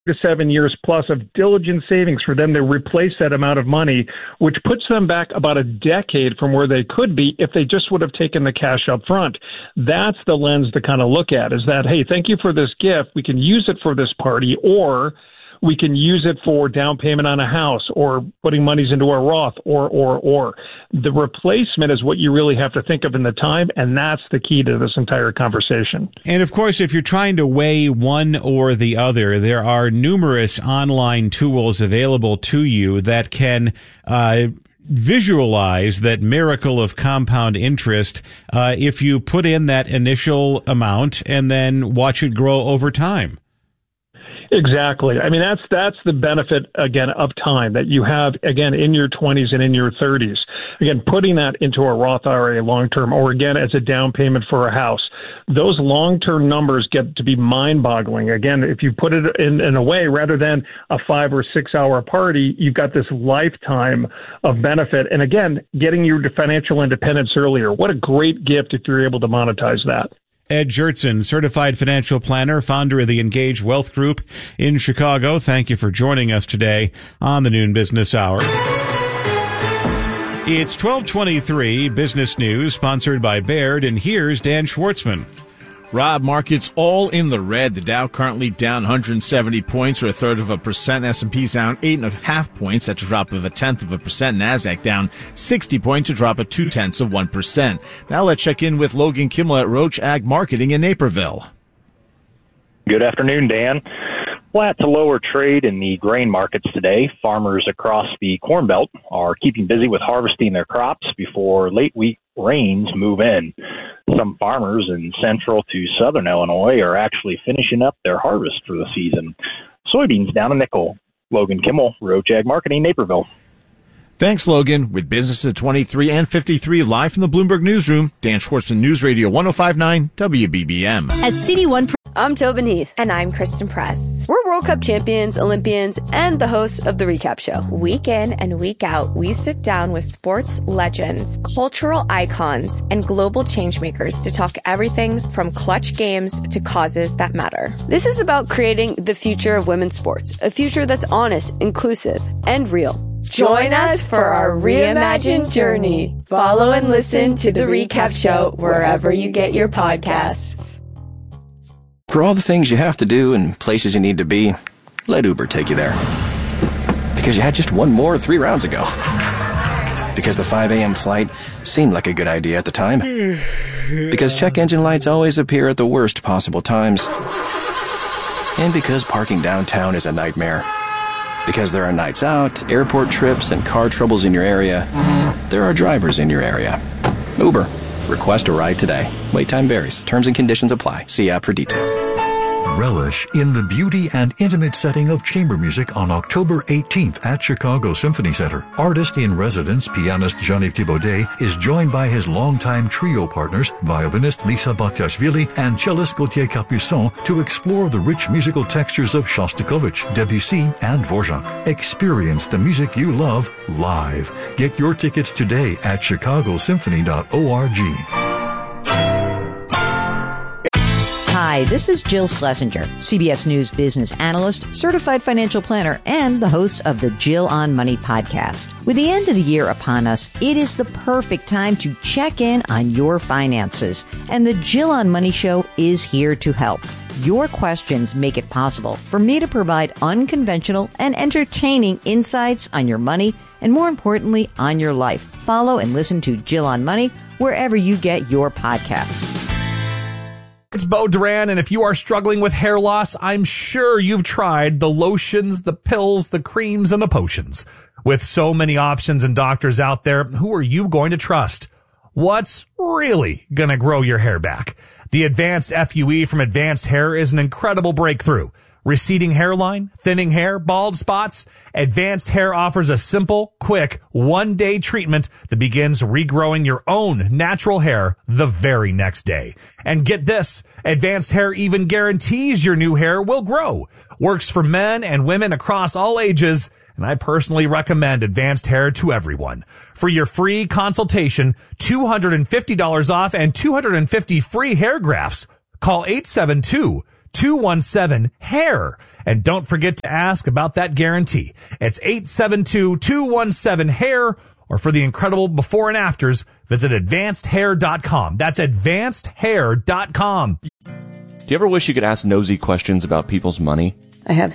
to 7 years plus of diligent savings for them to replace that amount of money, which puts them back about a decade from where they could be if they just would have taken the cash up front. That's the lens to kind of look at, is that, hey, thank you for this gift. We can use it for this party, or we can use it for down payment on a house, or putting monies into a Roth, or. The replacement is what you really have to think of in the time, and that's the key to this entire conversation. And, of course, if you're trying to weigh one or the other, there are numerous online tools available to you that can visualize that miracle of compound interest if you put in that initial amount and then watch it grow over time. Exactly. I mean, that's the benefit, again, of time that you have, again, in your 20s and in your 30s. Again, putting that into a Roth IRA long-term, or again, as a down payment for a house. Those long-term numbers get to be mind-boggling. Again, if you put it in a way, rather than a 5 or 6 hour party, you've got this lifetime of benefit. And again, getting your financial independence earlier. What a great gift if you're able to monetize that. Ed Jurtson, certified financial planner, founder of the Engage Wealth Group in Chicago. Thank you for joining us today on the Noon Business Hour. It's 12:23 Business News, sponsored by Baird, and here's Dan Schwartzman. Rob, markets all in the red. The Dow currently down 170 points, or 1/3%. S&P's down 8.5 points. That's a drop of 0.1%. NASDAQ down 60 points, a drop of 0.2%. Now let's check in with Logan Kimmel at Roach Ag Marketing in Naperville. Good afternoon, Dan. Flat to lower trade in the grain markets today. Farmers across the Corn Belt are keeping busy with harvesting their crops before late week rains move in. Some farmers in central to southern Illinois are actually finishing up their harvest for the season. Soybeans down a nickel. Logan Kimmel, Roach Ag Marketing, Naperville. Thanks, Logan. With business at 23 and 53, live from the Bloomberg Newsroom, Dan Schwartzman, News Radio 105.9 WBBM. At CD1, I'm Tobin Heath. And I'm Kristen Press. We're World Cup champions, Olympians, and the hosts of The Recap Show. Week in and week out, we sit down with sports legends, cultural icons, and global changemakers to talk everything from clutch games to causes that matter. This is about creating the future of women's sports, a future that's honest, inclusive, and real. Join us for our reimagined journey. Follow and listen to The Recap Show wherever you get your podcasts. For all the things you have to do and places you need to be, let Uber take you there. Because you had just one more 3 rounds ago. Because the 5 a.m. flight seemed like a good idea at the time. Because check engine lights always appear at the worst possible times. And because parking downtown is a nightmare. Because there are nights out, airport trips, and car troubles in your area, there are drivers in your area. Uber. Request a ride today. Wait time varies. Terms and conditions apply. See app for details. Relish in the beauty and intimate setting of chamber music on October 18th at Chicago Symphony Center. Artist-in-residence pianist Jean-Yves Thibaudet is joined by his longtime trio partners, violinist Lisa Bakhtiashvili and cellist Gauthier Capuçon, to explore the rich musical textures of Shostakovich, Debussy, and Dvorak. Experience the music you love live. Get your tickets today at chicagosymphony.org. Hi, this is Jill Schlesinger, CBS News business analyst, certified financial planner, and the host of the Jill on Money podcast. With the end of the year upon us, it is the perfect time to check in on your finances, and the Jill on Money show is here to help. Your questions make it possible for me to provide unconventional and entertaining insights on your money and, more importantly, on your life. Follow and listen to Jill on Money wherever you get your podcasts. It's Bo Duran, and if you are struggling with hair loss, I'm sure you've tried the lotions, the pills, the creams, and the potions. With so many options and doctors out there, who are you going to trust? What's really going to grow your hair back? The Advanced FUE from Advanced Hair is an incredible breakthrough. Receding hairline, thinning hair, bald spots. Advanced Hair offers a simple, quick, one-day treatment that begins regrowing your own natural hair the very next day. And get this, Advanced Hair even guarantees your new hair will grow. Works for men and women across all ages, and I personally recommend Advanced Hair to everyone. For your free consultation, $250 off and 250 free hair grafts. Call 872 872-217-HAIR. And don't forget to ask about that guarantee. It's 872-217-HAIR. Or for the incredible before and afters, visit advancedhair.com. That's advancedhair.com. Do you ever wish you could ask nosy questions about people's money? I have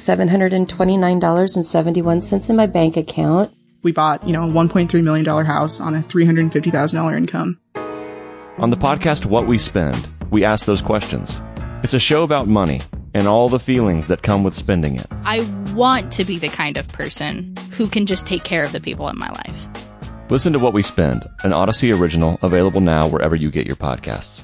$729.71 in my bank account. We bought, a $1.3 million house on a $350,000 income. On the podcast What We Spend, we ask those questions. It's a show about money and all the feelings that come with spending it. I want to be the kind of person who can just take care of the people in my life. Listen to What We Spend, an Odyssey original, available now wherever you get your podcasts.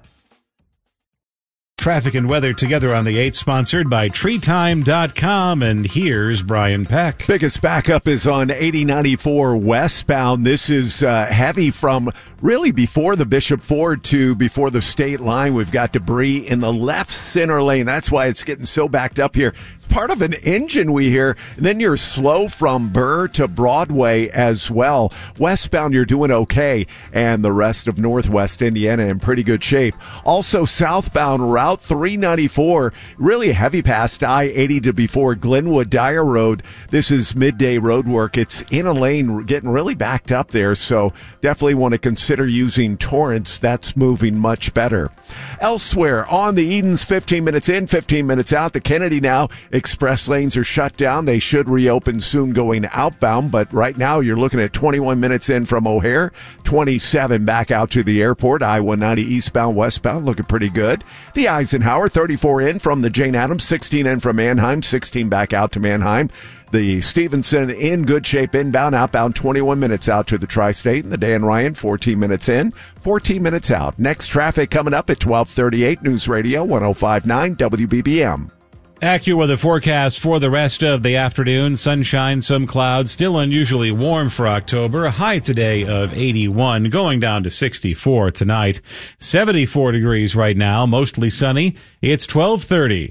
Traffic and weather together on the 8, sponsored by TreeTime.com. And here's Brian Peck. Biggest backup is on 8094 westbound. This is heavy from really before the Bishop Ford to before the state line. We've got debris in the left center lane. That's why it's getting so backed up here. It's part of an engine we hear. And then you're slow from Burr to Broadway as well. Westbound, you're doing okay. And the rest of Northwest Indiana in pretty good shape. Also southbound, Route 394, really heavy past I-80 to before Glenwood Dyer Road. This is midday road work. It's in a lane getting really backed up there. So definitely want to consider using Torrance. That's moving much better. Elsewhere on the Edens, 15 minutes in, 15 minutes out. The Kennedy now express lanes are shut down. They should reopen soon going outbound, but right now you're looking at 21 minutes in from O'Hare, 27 back out to the airport. I-190 eastbound, westbound looking pretty good. The Eisenhower, 34 in from the Jane Addams, 16 in from Manheim, 16 back out to Manheim. The Stevenson in good shape inbound, outbound 21 minutes out to the Tri-State. And the Dan Ryan 14 minutes in, 14 minutes out. Next traffic coming up at 12:38, News Radio 105.9 WBBM. AccuWeather forecast for the rest of the afternoon. Sunshine, some clouds, still unusually warm for October. A high today of 81, going down to 64 tonight. 74 degrees right now, mostly sunny. It's 12:30.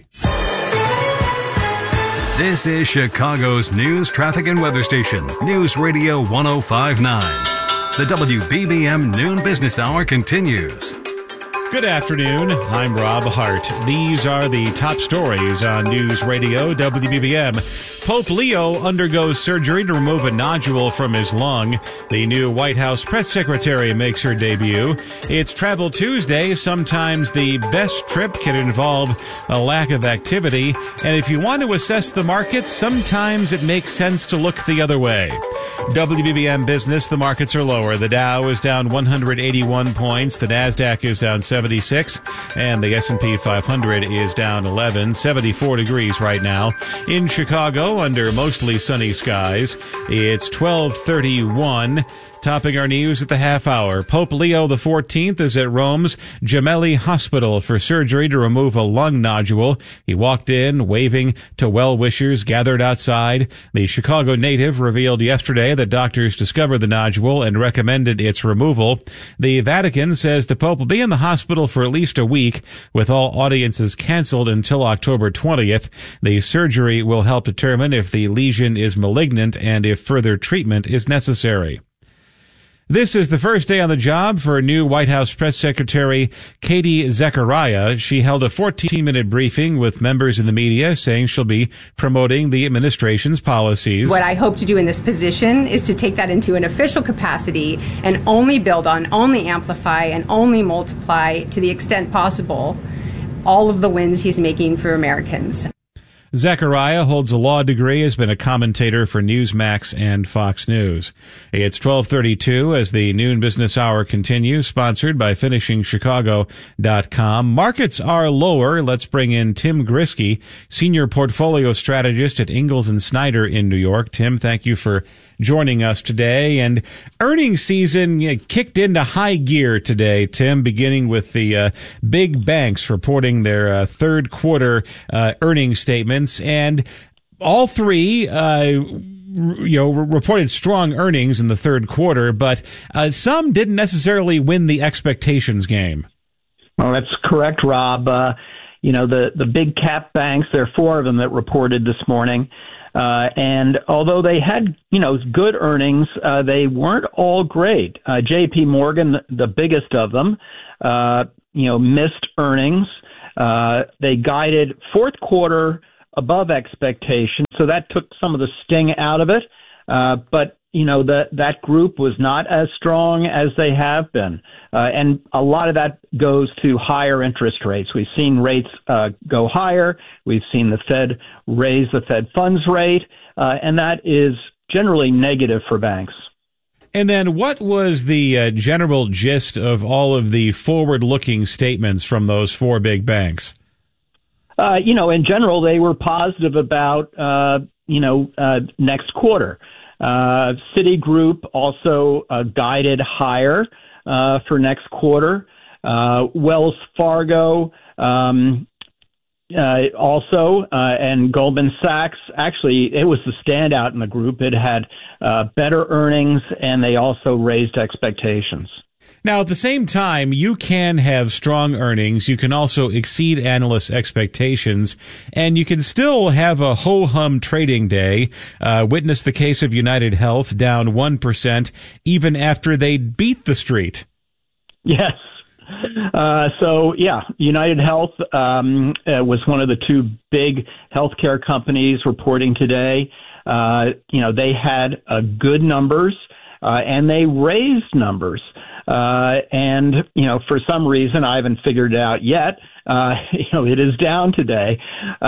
This is Chicago's news, traffic, and weather station, News Radio 105.9. The WBBM Noon Business Hour continues. Good afternoon. I'm Rob Hart. These are the top stories on News Radio WBBM. Pope Leo undergoes surgery to remove a nodule from his lung. The new White House press secretary makes her debut. It's Travel Tuesday. Sometimes the best trip can involve a lack of activity. And if you want to assess the markets, sometimes it makes sense to look the other way. WBBM business, the markets are lower. The Dow is down 181 points. The NASDAQ is down 76. And the S&P 500 is down 11, 74 degrees right now. In Chicago, under mostly sunny skies, it's 12:31. Topping our news at the half hour, Pope Leo XIV is at Rome's Gemelli Hospital for surgery to remove a lung nodule. He walked in, waving to well-wishers gathered outside. The Chicago native revealed yesterday that doctors discovered the nodule and recommended its removal. The Vatican says the Pope will be in the hospital for at least a week, with all audiences canceled until October 20th. The surgery will help determine if the lesion is malignant and if further treatment is necessary. This is the first day on the job for new White House Press Secretary Katie Zachariah. She held a 14-minute briefing with members of the media, saying she'll be promoting the administration's policies. What I hope to do in this position is to take that into an official capacity and only build on, only amplify, and only multiply to the extent possible all of the wins he's making for Americans. Zachariah holds a law degree, has been a commentator for Newsmax and Fox News. It's 12:32 as the noon business hour continues, sponsored by FinishingChicago.com. Markets are lower. Let's bring in Tim Grisky, senior portfolio strategist at Ingalls & Snyder in New York. Tim, thank you for joining us today. And earnings season kicked into high gear today, Tim, beginning with the big banks reporting their third quarter earnings statements. And all three reported strong earnings in the third quarter, but some didn't necessarily win the expectations game. Well, that's correct, Rob. The big cap banks, there are four of them that reported this morning. And although they had, good earnings, they weren't all great. J.P. Morgan, the biggest of them, missed earnings. They guided fourth quarter above expectations, so that took some of the sting out of it. But that group was not as strong as they have been. And a lot of that goes to higher interest rates. We've seen rates go higher. We've seen the Fed raise the Fed funds rate, and that is generally negative for banks. And then what was the general gist of all of the forward-looking statements from those four big banks? In general, they were positive about, next quarter. Citigroup also guided higher for next quarter. Wells Fargo also, and Goldman Sachs, actually, it was the standout in the group. It had better earnings, and they also raised expectations. Now, at the same time, you can have strong earnings. You can also exceed analysts' expectations, and you can still have a ho-hum trading day. Witness the case of United Health, down 1%, even after they beat the street. Yes. United Health was one of the two big healthcare companies reporting today. They had good numbers, and they raised numbers. For some reason, I haven't figured it out yet. It is down today.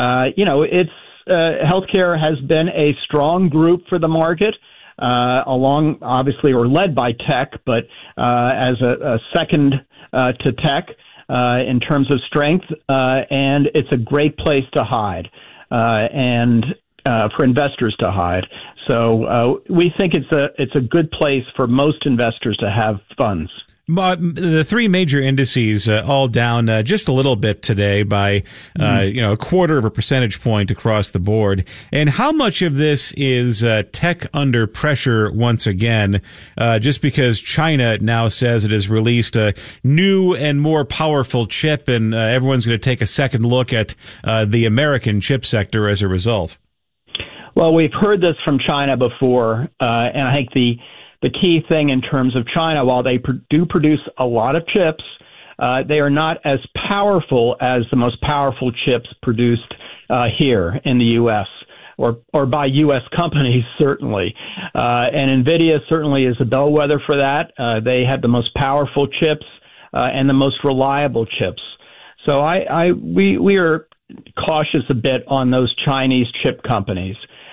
Healthcare has been a strong group for the market, along obviously or led by tech, but as a second to tech in terms of strength, and it's a great place to hide and for investors to hide. So we think it's a good place for most investors to have funds. The three major indices all down just a little bit today by a quarter of a percentage point across the board. And how much of this is tech under pressure once again, just because China now says it has released a new and more powerful chip, and everyone's going to take a second look at the American chip sector as a result? Well, we've heard this from China before, and I think the key thing in terms of China, while they do produce a lot of chips, they are not as powerful as the most powerful chips produced here in the U.S. or by U.S. companies, certainly. And NVIDIA certainly is a bellwether for that. They have the most powerful chips and the most reliable chips. So we are cautious a bit on those Chinese chip companies.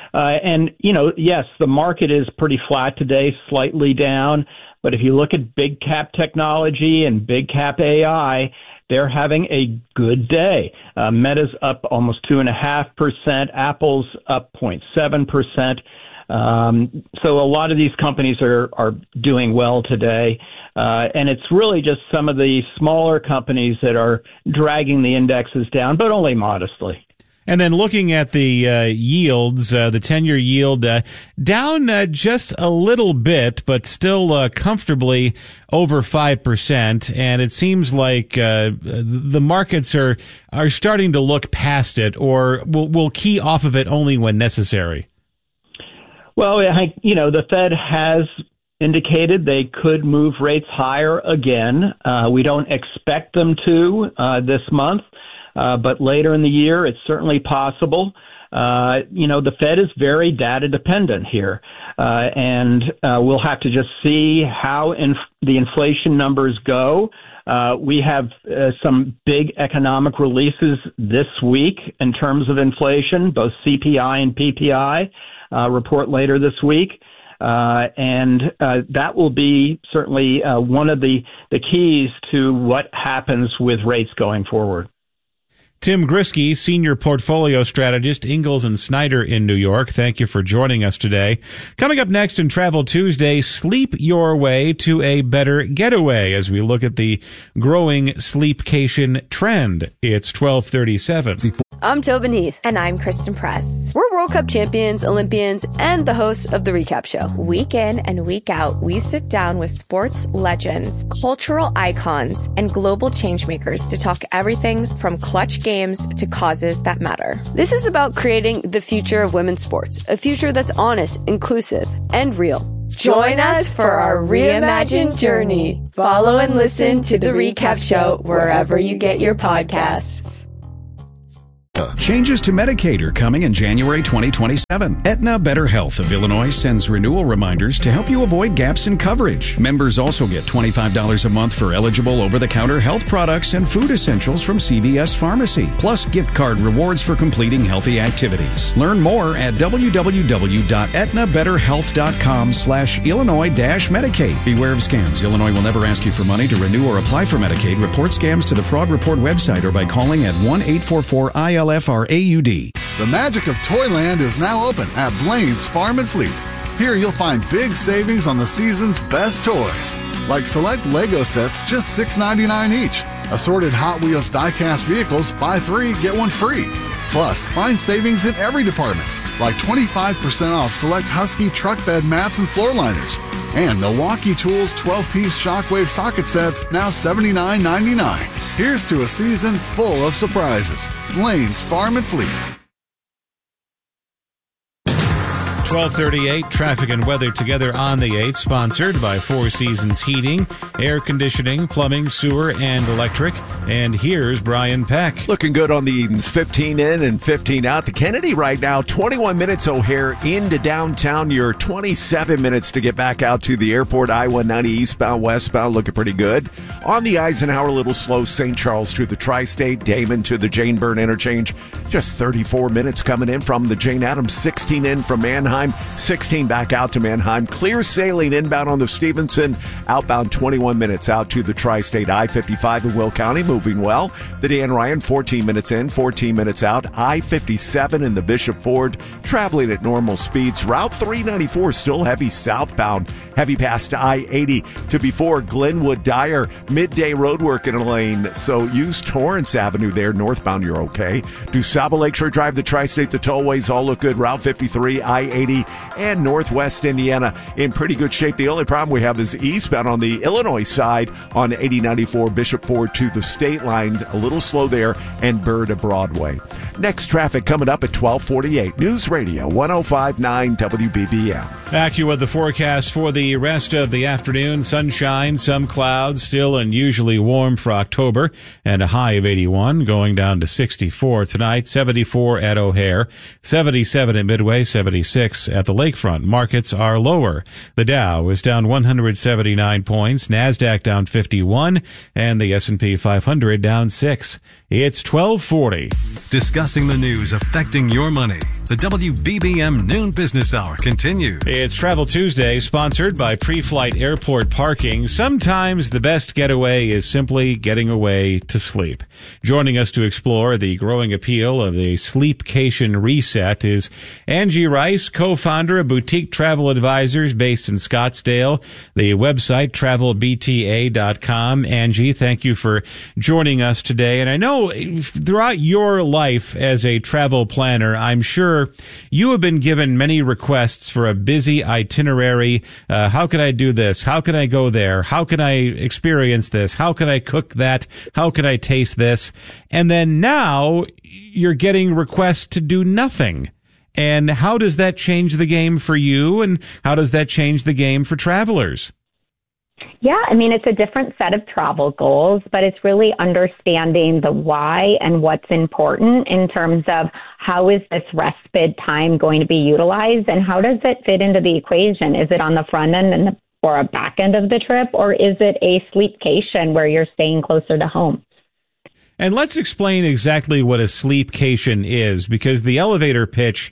Yes, the market is pretty flat today, slightly down. But if you look at big cap technology and big cap AI, they're having a good day. Meta's up almost 2.5%. Apple's up 0.7%. So a lot of these companies are doing well today. And it's really just some of the smaller companies that are dragging the indexes down, but only modestly. And then looking at the yields, the 10-year yield down just a little bit, but still comfortably over 5%. And it seems like the markets are starting to look past it, or will key off of it only when necessary. Well, the Fed has indicated they could move rates higher again. We don't expect them to this month. But later in the year, it's certainly possible. The Fed is very data dependent here. And we'll have to just see how the inflation numbers go. We have some big economic releases this week in terms of inflation, both CPI and PPI report later this week. And that will be certainly one of the keys to what happens with rates going forward. Tim Grisky, Senior Portfolio Strategist, Ingalls & Snyder in New York. Thank you for joining us today. Coming up next in Travel Tuesday, sleep your way to a better getaway as we look at the growing sleepcation trend. It's 12:37. I'm Tobin Heath. And I'm Kristen Press. We're World Cup champions, Olympians, and the hosts of The Recap Show. Week in and week out, we sit down with sports legends, cultural icons, and global changemakers to talk everything from clutch games to causes that matter. This is about creating the future of women's sports, a future that's honest, inclusive, and real. Join us for our reimagined journey. Follow and listen to The Recap Show wherever you get your podcasts. Changes to Medicaid are coming in January 2027. Aetna Better Health of Illinois sends renewal reminders to help you avoid gaps in coverage. Members also get $25 a month for eligible over-the-counter health products and food essentials from CVS Pharmacy, plus gift card rewards for completing healthy activities. Learn more at www.aetnabetterhealth.com/Illinois-Medicaid. Beware of scams. Illinois will never ask you for money to renew or apply for Medicaid. Report scams to the Fraud Report website or by calling at 1-844-ILFRAUD. The magic of Toyland is now open at Blaine's Farm and Fleet. Here you'll find big savings on the season's best toys, like select Lego sets just $6.99 each. Assorted Hot Wheels die-cast vehicles, buy 3, get 1 free. Plus, find savings in every department, like 25% off select Husky truck bed mats and floor liners. And Milwaukee Tools 12-piece shockwave socket sets, now $79.99. Here's to a season full of surprises. Blaine's Farm and Fleet. 12:38, traffic and weather together on the 8th, sponsored by Four Seasons Heating, Air Conditioning, Plumbing, Sewer, and Electric. And here's Brian Peck. Looking good on the Edens. 15 in and 15 out. The Kennedy right now, 21 minutes O'Hare into downtown. You're 27 minutes to get back out to the airport. I-190 eastbound, westbound, looking pretty good. On the Eisenhower, a little slow. St. Charles to the Tri-State, Damon to the Jane Byrne interchange. Just 34 minutes coming in from the Jane Addams. 16 in from Manheim. 16 back out to Manheim. Clear sailing inbound on the Stevenson. Outbound 21 minutes out to the Tri-State. I-55 in Will County moving well. The Dan Ryan 14 minutes in, 14 minutes out. I-57 in the Bishop Ford traveling at normal speeds. Route 394 still heavy southbound. Heavy past I-80 to before Glenwood Dyer. Midday road work in a lane. So use Torrance Avenue there. Northbound you're okay. DuSable Lakeshore Drive, the Tri-State, the tollways all look good. Route 53, I-80 and Northwest Indiana in pretty good shape. The only problem we have is eastbound on the Illinois side on 8094 Bishop Ford to the state line. A little slow there, and Burr to Broadway. Next traffic coming up at 12:48. News Radio 105.9 WBBM. Back to you with the forecast for the rest of the afternoon. Sunshine, some clouds, still unusually warm for October, and a high of 81, going down to 64 tonight. 74 at O'Hare, 77 at Midway, 76 at the lakefront. Markets are lower. The Dow is down 179 points, NASDAQ down 51, and the S&P 500 down 6. It's 12:40. Discussing the news affecting your money. The WBBM Noon Business Hour continues. It's Travel Tuesday, sponsored by Pre-Flight Airport Parking. Sometimes the best getaway is simply getting away to sleep. Joining us to explore the growing appeal of the Sleepcation Reset is Angie Rice, co-founder of Boutique Travel Advisors based in Scottsdale. The website, travelbta.com. Angie, thank you for joining us today. And I know throughout your life as a travel planner, I'm sure you have been given many requests for a busy itinerary. How can I do this? How can I go there? How can I experience this? How can I cook that? How can I taste this? And then now you're getting requests to do nothing. And how does that change the game for you? And how does that change the game for travelers? Yeah, I mean, it's a different set of travel goals, but it's really understanding the why and what's important in terms of how is this respite time going to be utilized and how does it fit into the equation? Is it on the front end or a back end of the trip, or is it a sleepcation where you're staying closer to home? And let's explain exactly what a sleepcation is, because the elevator pitch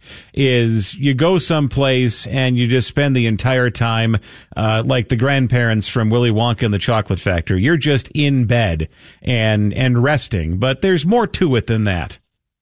is you go someplace and you just spend the entire time like the grandparents from Willy Wonka and the Chocolate Factory. You're just in bed and resting, but there's more to it than that.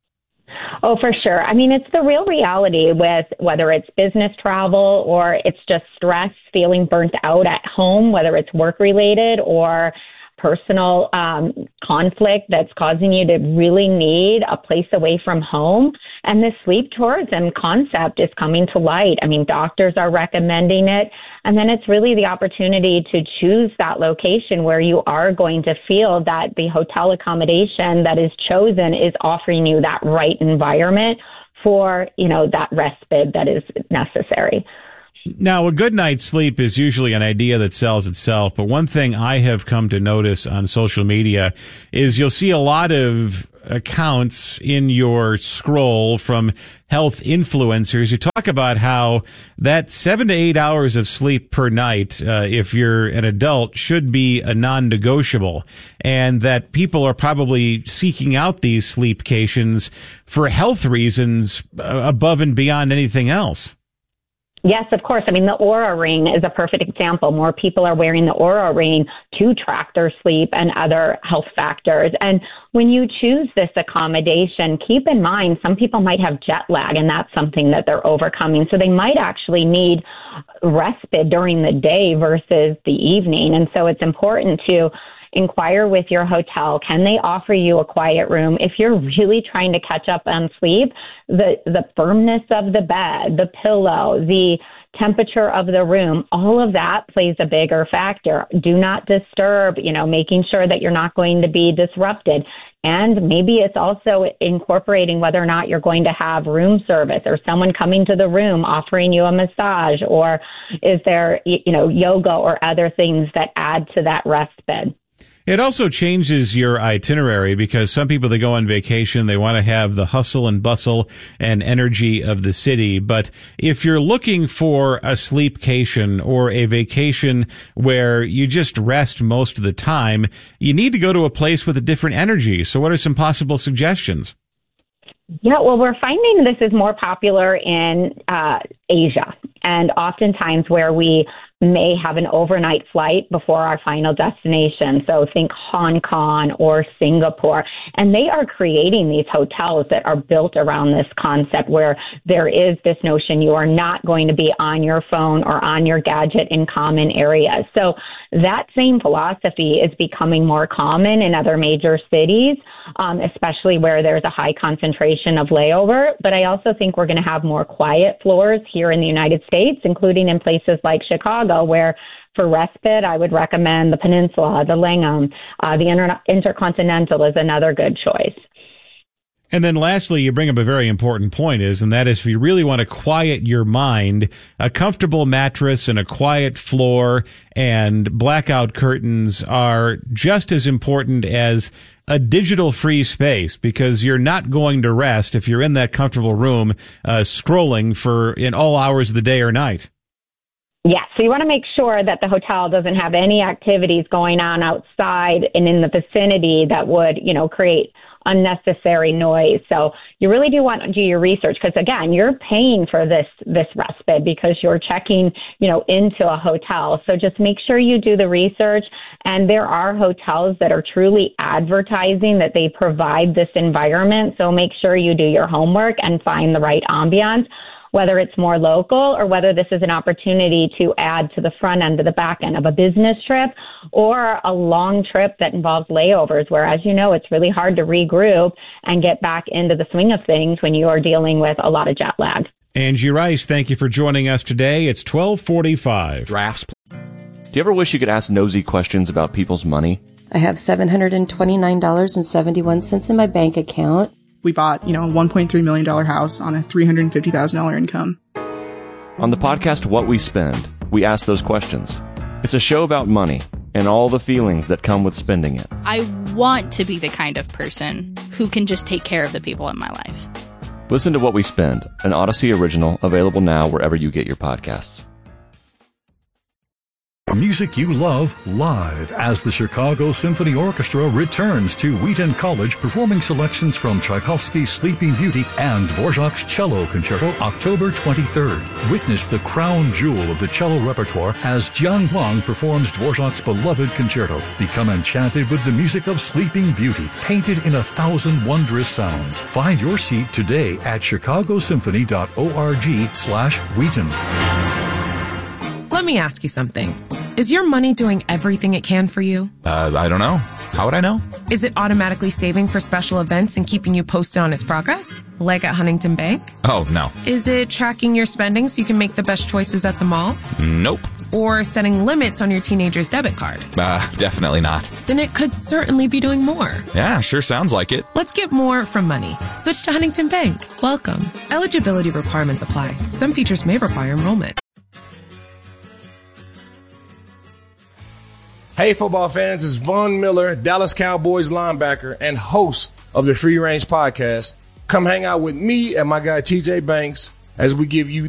Oh, for sure. I mean, it's the real reality with whether it's business travel or it's just stress, feeling burnt out at home, whether it's work related or personal conflict that's causing you to really need a place away from home. And this sleep tourism concept is coming to light. I mean, doctors are recommending it. And then it's really the opportunity to choose that location where you are going to feel that the hotel accommodation that is chosen is offering you that right environment for, that respite that is necessary. Now, a good night's sleep is usually an idea that sells itself, but one thing I have come to notice on social media is you'll see a lot of accounts in your scroll from health influencers who talk about how that 7 to 8 hours of sleep per night, if you're an adult, should be a non-negotiable, and that people are probably seeking out these sleepcations for health reasons above and beyond anything else. Yes, of course. I mean, the Oura Ring is a perfect example. More people are wearing the Oura Ring to track their sleep and other health factors. And when you choose this accommodation, keep in mind some people might have jet lag, and that's something that they're overcoming. So they might actually need respite during the day versus the evening. And so it's important to inquire with your hotel. Can they offer you a quiet room? If you're really trying to catch up on sleep, the firmness of the bed, the pillow, the temperature of the room, all of that plays a bigger factor. Do not disturb, making sure that you're not going to be disrupted. And maybe it's also incorporating whether or not you're going to have room service or someone coming to the room offering you a massage, or is there, yoga or other things that add to that respite. It also changes your itinerary, because some people, they go on vacation, they want to have the hustle and bustle and energy of the city. But if you're looking for a sleepcation or a vacation where you just rest most of the time, you need to go to a place with a different energy. So what are some possible suggestions? Yeah, well, we're finding this is more popular in Asia, and oftentimes where we may have an overnight flight before our final destination. So think Hong Kong or Singapore. And they are creating these hotels that are built around this concept where there is this notion you are not going to be on your phone or on your gadget in common areas. So that same philosophy is becoming more common in other major cities, especially where there's a high concentration of layover. But I also think we're going to have more quiet floors here in the United States, including in places like Chicago, where for respite, I would recommend the Peninsula, the Langham, the Intercontinental is another good choice. And then lastly, you bring up a very important point and that is if you really want to quiet your mind, a comfortable mattress and a quiet floor and blackout curtains are just as important as a digital free space, because you're not going to rest if you're in that comfortable room, scrolling in all hours of the day or night. Yeah, so you want to make sure that the hotel doesn't have any activities going on outside and in the vicinity that would, create unnecessary noise. So you really do want to do your research, because again, you're paying for this respite because you're checking, into a hotel. So just make sure you do the research. And there are hotels that are truly advertising that they provide this environment. So make sure you do your homework and find the right ambiance, whether it's more local or whether this is an opportunity to add to the front end or the back end of a business trip or a long trip that involves layovers, where, as you know, it's really hard to regroup and get back into the swing of things when you are dealing with a lot of jet lag. Angie Rice, thank you for joining us today. It's 12:45. Drafts. Do you ever wish you could ask nosy questions about people's money? I have $729.71 in my bank account. We bought, a $1.3 million house on a $350,000 income. On the podcast What We Spend, we ask those questions. It's a show about money and all the feelings that come with spending it. I want to be the kind of person who can just take care of the people in my life. Listen to What We Spend, an Odyssey original, available now wherever you get your podcasts. Music you love live as the Chicago Symphony Orchestra returns to Wheaton College, performing selections from Tchaikovsky's Sleeping Beauty and Dvorak's Cello Concerto October 23rd. Witness the crown jewel of the cello repertoire as Jian Huang performs Dvorak's beloved concerto. Become enchanted with the music of Sleeping Beauty, painted in 1,000 wondrous sounds. Find your seat today at chicagosymphony.org/Wheaton. Let me ask you something. Is your money doing everything it can for you? I don't know. How would I know? Is it automatically saving for special events and keeping you posted on its progress? Like at Huntington Bank? Oh, no. Is it tracking your spending so you can make the best choices at the mall? Nope. Or setting limits on your teenager's debit card? Definitely not. Then it could certainly be doing more. Yeah, sure sounds like it. Let's get more from money. Switch to Huntington Bank. Welcome. Eligibility requirements apply. Some features may require enrollment. Hey, football fans, it's Von Miller, Dallas Cowboys linebacker and host of the Free Range Podcast. Come hang out with me and my guy TJ Banks as we give you